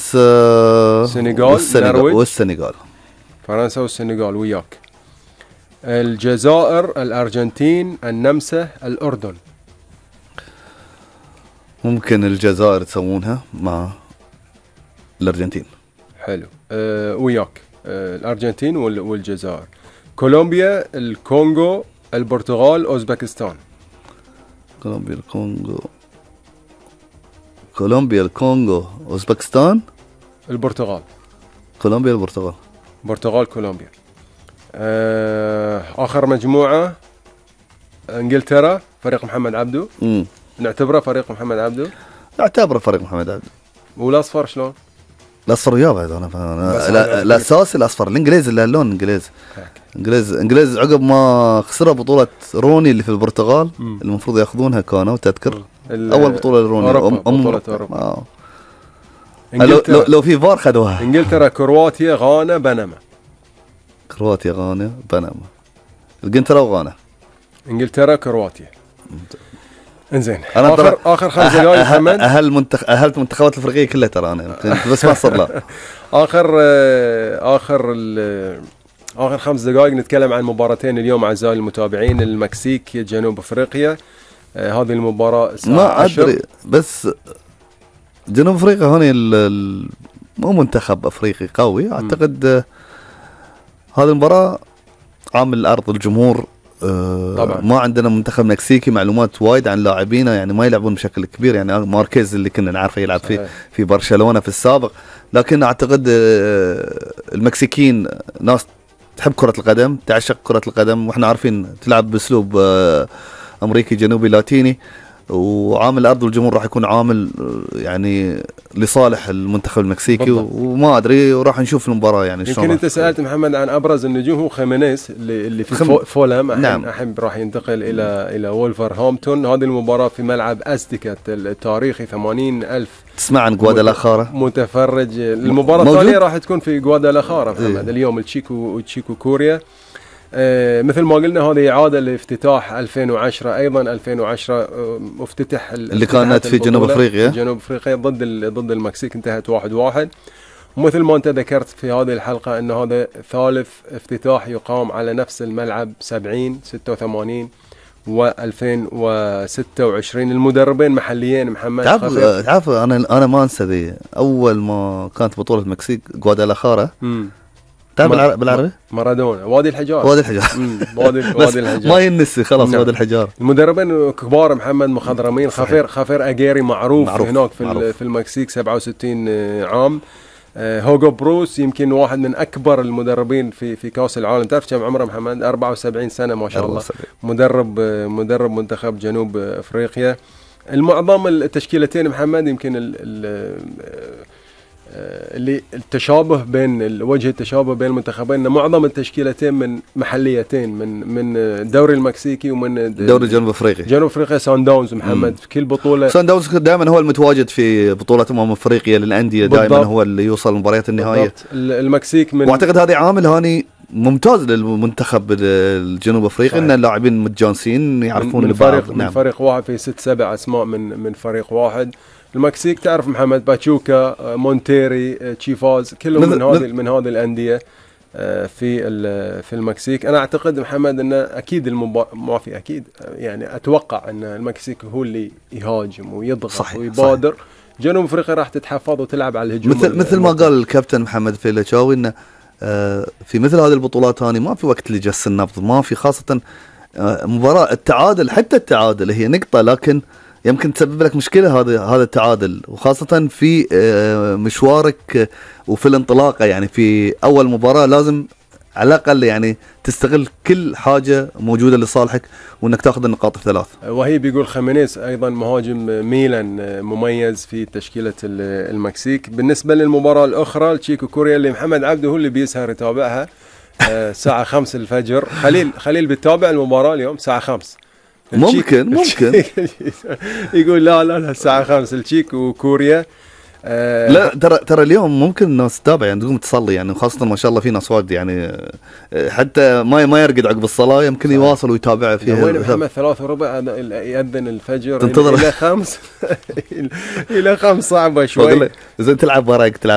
والسنغال. فرنسا والسنغال وياك. الجزائر، الأرجنتين، النمسا، الأردن. ممكن الجزائر تسوونها مع الأرجنتين. حلو. وياك الأرجنتين والجزائر. كولومبيا، الكونغو، البرتغال، أوزبكستان. كولومبيا الكونغو أوزبكستان. البرتغال. كولومبيا البرتغال. برتغال كولومبيا. آخر مجموعة، انجلترا، فريق محمد عبدو. نعتبره فريق محمد عبدو. نعتبره فريق محمد عبدو. والاصفر شلون؟ الاصفر وياه بعد انا الاساسي الاصفر. الانجليز اللي اللون الانجليز. انجليز عقب ما خسروا بطولة روني اللي في البرتغال المفروض ياخذونها كانوا تذكر اول بطولة لروني بطولة اوروبا. لو في فار خذوها. انجلترا، كرواتيا، غانا، بنما. كرواتيا، غانا، بنما. انجلترا وغانا. انجلترا، كرواتيا. انزين. اخر 5 دقائق محمد. اهلت منتخبات الافريقيه كلها ترى انا بس ما صار لا. اخر 5 دقائق نتكلم عن مباراتين اليوم اعزائي المتابعين. المكسيك، جنوب افريقيا. هذه المباراه الساعه ما 10. ادري بس جنوب افريقيا هون مو منتخب افريقي قوي اعتقد. هذه المباراه عامل ارض الجمهور. طبعا. ما عندنا منتخب مكسيكي معلومات وايد عن لاعبينه يعني ما يلعبون بشكل كبير يعني ماركيز اللي كنا نعرفه يلعب في برشلونة في السابق. لكن اعتقد المكسيكيين ناس تحب كرة القدم تعشق كرة القدم واحنا عارفين تلعب باسلوب امريكي جنوبي لاتيني. وعامل ارض الجمهور راح يكون عامل يعني لصالح المنتخب المكسيكي بالضبط. وما ادري وراح نشوف المباراه يعني شلون. يمكن انت سالت محمد عن ابرز النجوم. هو خيمينيز اللي في فولهام. نعم. الحين راح ينتقل الى وولفرهامبتون. هذه المباراه في ملعب أزتيكا التاريخي 80,000. تسمع عن غوادالاخارا متفرج. المباراه الثانيه راح تكون في غوادالاخارا محمد. اليوم تشيكو كوريا. مثل ما قلنا هذه إعادة لافتتاح 2010. أيضا 2010 افتتح اللي كانت في جنوب أفريقيا ضد المكسيك انتهت 1-1. ومثل ما أنت ذكرت في هذه الحلقة أن هذا ثالث افتتاح يقام على نفس الملعب 70 86 و2026. المدربين محليين محمد. تعرف أنا ما أنسى ذي أول ما كانت بطولة المكسيك غوادالاخارا. بالعربي مارادونا. وادي الحجار. وادي الحجار. ما ينسي خلاص. وادي الحجار. المدربين كبار محمد مخضرمين. خافير اجيري معروف هناك في المكسيك 67 عام. هوغو بروس يمكن واحد من اكبر المدربين في كاس العالم. تعرف كم عمره محمد؟ 74 سنه ما شاء الله. مدرب منتخب جنوب افريقيا. المعظم التشكيلتين محمد يمكن اللي التشابه بين وجه التشابه بين المنتخبين. معظم التشكيلتين من محليتين من الدوري المكسيكي ومن دوري جنوب افريقيا. سان داونز محمد في كل بطوله. سان داونز دائما هو المتواجد في بطولات افريقيا للانديه. دائما هو اللي يوصل مباريات النهائيه. المكسيك واعتقد هذا عامل هاني ممتاز للمنتخب الجنوب افريقي ان اللاعبين متجانسين يعرفون من فريق واحد في 6-7 اسماء من فريق واحد. المكسيك تعرف محمد باتشوكا، مونتيري، تشيفاز كلهم من هذه الانديه في المكسيك. انا اعتقد محمد ان اكيد ما في اكيد يعني اتوقع ان المكسيك هو اللي يهاجم ويضغط ويبادر. جنوب افريقيا راح تتحفظ وتلعب على الهجوم مثل ما قال الكابتن محمد فيلتشاوي انه في مثل هذه البطولات هاني ما في وقت لجس النبض. ما في خاصه مباراه التعادل. حتى التعادل هي نقطه لكن يمكن تسبب لك مشكلة هذا التعادل وخاصة في مشوارك وفي الانطلاقة. يعني في أول مباراة لازم على الأقل يعني تستغل كل حاجة موجودة لصالحك وأنك تأخذ النقاط الثلاث. وهي بيقول خيمينيز أيضا مهاجم ميلان مميز في تشكيلة المكسيك. بالنسبة للمباراة الأخرى تشيكو كوريا اللي محمد عبده هو اللي بيسهر يتابعها الساعة 5 الفجر. خليل بتتابع المباراة اليوم الساعة 5. ممكن يقول لا الساعة 5 التشيك وكوريا. لا ترى اليوم ممكن الناس تتابع يعني تقوم تصلي يعني خاصة ما شاء الله في ناس وايد يعني حتى ما يرقد عقب الصلاة يمكن يواصل ويتابع فيها. وين محمد 3:15 يأذن الفجر إلى 5 إلى 5 صعبة شوي. إذا تلعب وراك تلعب